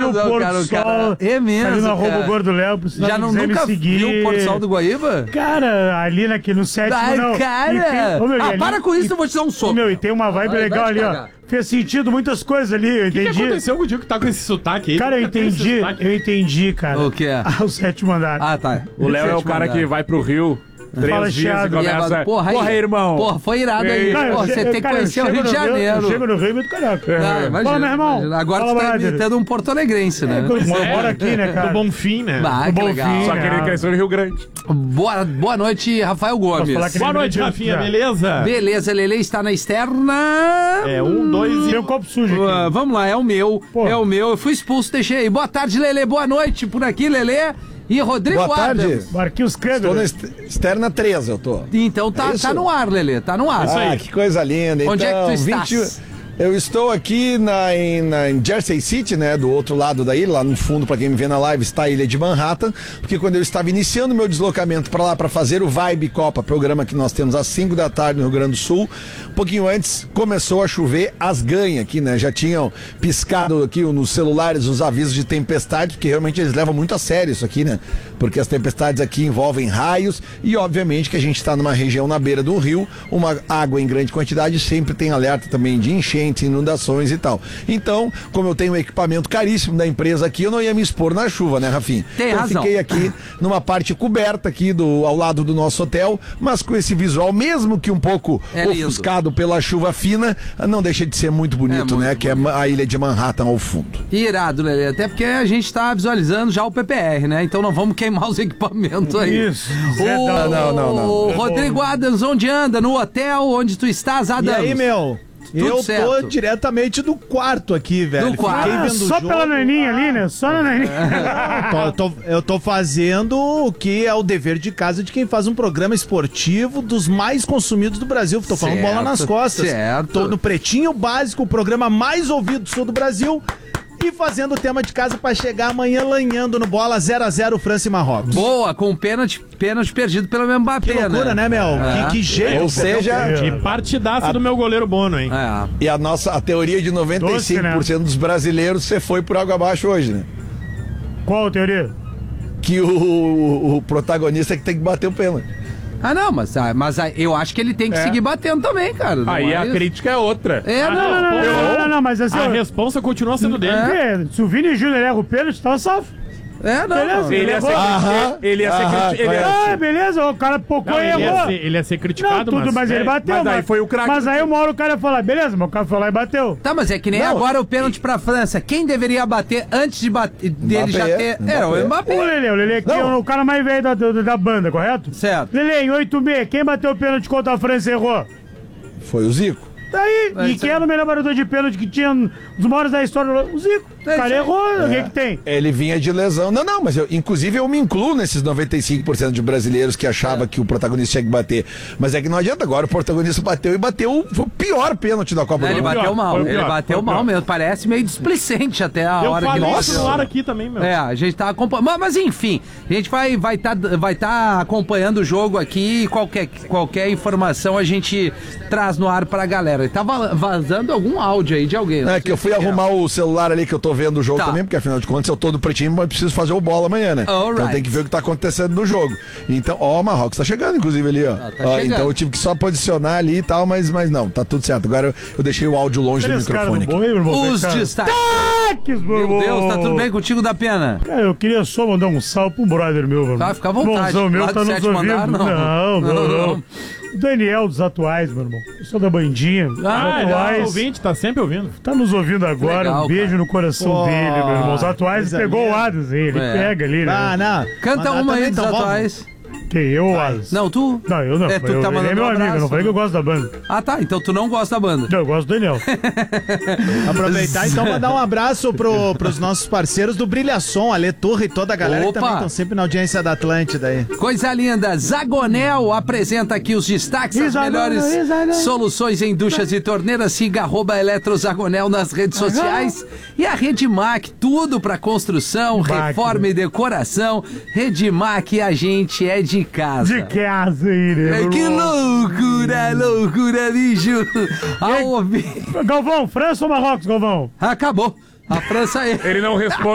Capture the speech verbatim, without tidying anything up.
o Porto cara, Sol. Cara, é mesmo, ali no cara. arroba Gordo Léo, já não nunca me seguir. viu o Porto Sol do Guaíba? Cara, ali naquele no sétimo, Ai, não. cara! Tem, ô, meu, ah, ali, para com isso, e, eu vou te dar um soco. Meu, e tem uma vibe Ai, legal ali, ó. Fez sentido muitas coisas ali, eu entendi. O que, que aconteceu com o Diego que tá com esse sotaque aí? Cara, eu entendi, eu entendi, cara. O que é? Ah, o sétimo andar. Ah, tá. O Léo é o cara andar. que vai pro Rio... Três Fala dias chiado. e começa... Porra, aí, porra, irmão. Porra, foi irado aí. Não, porra, você eu, tem que cara, conhecer o Rio de Janeiro. Rio, eu chego no Rio muito caraca. Ah, imagina, Fala, meu irmão. Imagina. Agora Fala, tu tá brother. imitando um porto-alegrense, né? É, mora aqui, né, cara? Do Bonfim, né? Bah, Do que Bonfim, legal. Só que ele Ah. cresceu no Rio Grande. Boa, boa noite, Rafael Gomes. falar que Boa ele noite, me Rafinha, já. beleza? Beleza, Lele está na externa. É, um, dois e... Tem um copo sujo aqui. Uh, vamos lá, é o meu. Porra. É o meu. Eu fui expulso, deixei aí. Boa tarde, Lele. Boa noite por aqui, Lele. E Rodrigo Boa tarde. Adams. Marquinhos Câmara. Tô na est- externa treze, eu tô. Então tá, É isso? tá no ar, Lele. Tá no ar. Ah, que coisa linda. Onde é que tu Então, estás? vinte Eu estou aqui na, em, na, em Jersey City, né, do outro lado da ilha, lá no fundo, para quem me vê na live, está a ilha de Manhattan, porque quando eu estava iniciando meu deslocamento para lá, para fazer o Vibe Copa, programa que nós temos às cinco da tarde no Rio Grande do Sul, um pouquinho antes começou a chover as ganhas aqui, né, já tinham piscado aqui nos celulares os avisos de tempestade, porque realmente eles levam muito a sério isso aqui, né, porque as tempestades aqui envolvem raios e obviamente que a gente está numa região na beira de um rio, uma água em grande quantidade sempre tem alerta também de enchente, inundações e tal. Então, como eu tenho um equipamento caríssimo da empresa aqui, eu não ia me expor na chuva, né, Rafinha? Tem então, razão. Eu fiquei aqui numa parte coberta aqui do, ao lado do nosso hotel, mas com esse visual, mesmo que um pouco É lindo. ofuscado pela chuva fina, não deixa de ser muito bonito, É muito né? Que é a ilha de Manhattan ao fundo. Irado, Lele. Até porque a gente tá visualizando já o P P R, né? Então não vamos queimar os equipamentos aí. Isso. O... Não, não, não, não. O Rodrigo Adams, onde anda? No hotel? Onde tu estás, E Adams? aí, meu? Eu tô certo. diretamente do quarto aqui, velho. Do quarto. Fiquei Ah, vendo o só jogo. pela naninha ali, né? Só na naninha. Eu tô, eu tô fazendo o que é o dever de casa de quem faz um programa esportivo dos mais consumidos do Brasil. Tô falando Certo, bola nas costas. certo. Tô no Pretinho Básico, o programa mais ouvido do sul do Brasil. E fazendo o tema de casa pra chegar amanhã lanhando no bola zero a zero França e Marrocos. Boa, com pênalti, pênalti perdido pelo Mbappé, Que loucura, né, Mel? É. Que, que jeito. Ou seja, E partidaça do meu goleiro Bono, hein? É. e a nossa a teoria de noventa e cinco por cento dos brasileiros, você foi por água abaixo hoje, né? Qual a teoria? Que o, o, o protagonista é que tem que bater o pênalti. Ah, não, mas, ah, mas ah, eu acho que ele tem que É. seguir batendo também, cara. Não Aí é a isso? crítica é outra. É, Ah, não, Não, não, não, não, não, não, mas assim, A ó, responsa continua sendo dele. É. se o Vini Júnior erra o pênalti, tá salvo. É, não. Beleza. Ele ia ser, Aham, ele ia ser, aham, criti- ele ia- Ah, beleza, o cara pocou Não, e ele, ia errou. ser, ele ia ser Não, criticado, tudo, mas, ele é, bateu. mas aí foi o craque. Mas aí uma hora o cara ia falar, beleza, mas o cara foi lá e bateu. Tá, mas é que nem Não. agora o pênalti pra França. Quem deveria bater antes de bater, dele já ter... Mbappé. Era o O Mbappé. Lele, o Lele aqui é Não. o cara mais velho da, da, da banda, correto? Certo. Lele, em oito B, quem bateu o pênalti contra a França e errou? Foi o Zico. Daí, É, e isso quem aí. era o melhor batedor de pênalti que tinha um dos maiores da história? O Zico. O É cara isso aí. errou, o que que tem? Ele vinha de lesão. Não, não, mas eu, inclusive eu me incluo nesses noventa e cinco por cento de brasileiros que achava que o protagonista tinha que bater. Mas é que não adianta agora, o protagonista bateu e bateu. Foi o pior pênalti da Copa Não, do ele Mundo. bateu pior, mal, foi o ele pior, bateu foi o mal pior. mesmo. Parece meio displicente até a Eu hora que ele falei isso bateu. no ar aqui também, meu. É, a gente tá acompanhando. Mas, mas, enfim, a gente vai vai tá, vai tá acompanhando o jogo aqui e qualquer, qualquer informação a gente traz no ar pra galera. E tá va- vazando algum áudio aí de alguém. não É sei que eu fui se é. arrumar o celular ali que eu tô vendo o jogo Tá. também, porque afinal de contas eu tô do Pretinho, mas preciso fazer o bola amanhã, né? Alright. Então tem que ver o que tá acontecendo no jogo. Então, ó, o Marrocos tá chegando, inclusive, ali, ó. tá Ó, chegando. então eu tive que só posicionar ali e tal, mas, mas não, tá tudo certo. Agora eu, eu deixei o áudio longe Olha do esse cara no microfone aqui. boi, meu irmão. Os Cara. destaques. Destaques, meu Meu irmão. Deus, tá tudo bem contigo da pena? Cara, eu queria só mandar um salve pro brother meu, meu irmão. Tá, fica à vontade. Irmãozão meu Lá tá do nos sétimo ouvindo. andar, não. Não, não, Não, não. não. O Daniel dos Atuais, meu irmão. Eu sou da Bandinha. dos Ah, ele é Atuais. ouvinte, tá sempre ouvindo. Tá nos ouvindo agora. Legal, um beijo cara. no coração Pô, dele, meu irmão. Os Atuais coisa pegou linda. o Adams aí. Ele É. pega ali, né? Ah, não. Canta Mas uma aí também, dos então, vamos. atuais. Quem? Eu ou o Adams? Não, tu? Não, eu não. É, tu eu, tá ele mandando é meu um amigo, eu abraço, não falei que eu gosto da banda. Ah, tá. Então tu não gosta da banda. Não, eu gosto do Daniel. Aproveitar então mandar um abraço pro, pros nossos parceiros do Brilhação, Ale Torre e toda a galera Opa. que também estão sempre na audiência da Atlântida aí. Coisa linda, Zagonel apresenta aqui os destaques, as Zagonel, melhores Zagonel. soluções em duchas e torneiras. Siga arroba Eletrozagonel nas redes sociais. E a Redmac, tudo pra construção, Mac, reforma e decoração. Redmac, a gente é de casa. De casa aí, né? É, meu que irmão? loucura, loucura, bicho. Ao ouvir... Galvão, França ou Marrocos, Galvão? Acabou. A França é... Ele não responde.